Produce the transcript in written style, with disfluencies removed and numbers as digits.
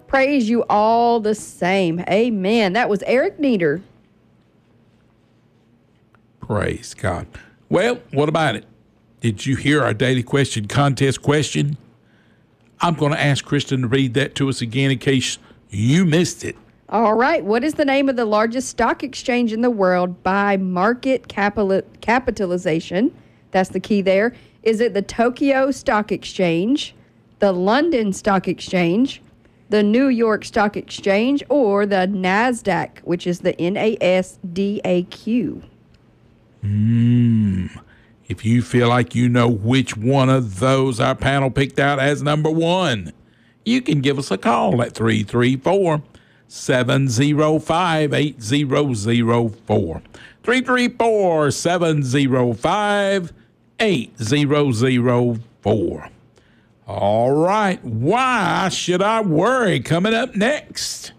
Praise you all the same. Amen. That was Eric Nieder. Praise God. Well, what about it? Did you hear our daily question contest question? I'm going to ask Kristen to read that to us again in case you missed it. All right. What is the name of the largest stock exchange in the world by market capitalization? That's the key there. Is it the Tokyo Stock Exchange, the London Stock Exchange, the New York Stock Exchange, or the NASDAQ, which is the NASDAQ? If you feel like you know which one of those our panel picked out as number one, you can give us a call at 334-705-8004. 334-705-8004. All right. Why should I worry? Coming up next.